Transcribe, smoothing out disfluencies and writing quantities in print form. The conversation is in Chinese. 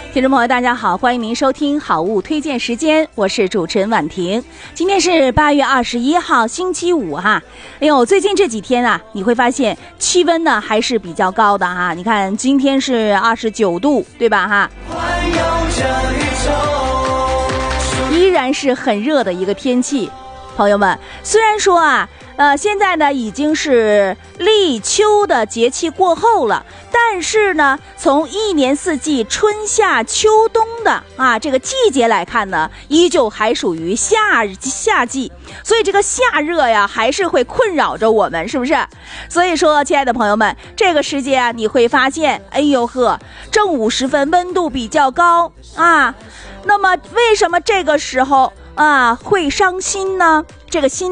听众朋友大家好，欢迎您收听好物推荐时间，我是主持人婉婷。今天是8月21号星期五哈。哎呦，最近这几天啊，你会发现气温呢还是比较高的哈。你看今天是29度，对吧哈？依然是很热的一个天气。朋友们，虽然说啊现在呢已经是立秋的节气过后了，但是呢从一年四季春夏秋冬的这个季节来看呢，依旧还属于夏季，所以这个夏热呀还是会困扰着我们，是不是？所以说亲爱的朋友们，这个时节啊你会发现，哎呦呵，正午时分温度比较高啊，那么为什么这个时候会伤心呢？这个心